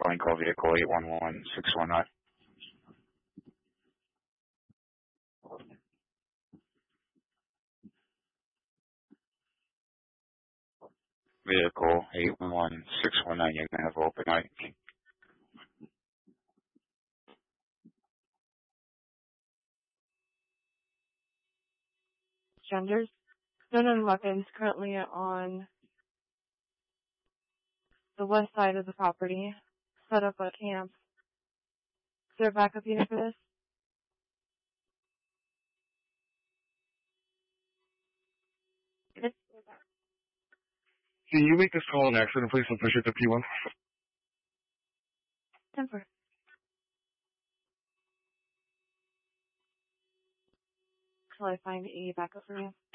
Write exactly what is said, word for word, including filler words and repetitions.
Calling call vehicle eight one one six one nine. Vehicle eight one one six one nine, you're going to have open night. Genders. Stone and weapons currently on the west side of the property. Set up a camp. Is there a backup unit for this? Can you make this call an accident, please, and push it to P one? Temper. Shall I find a backup for you?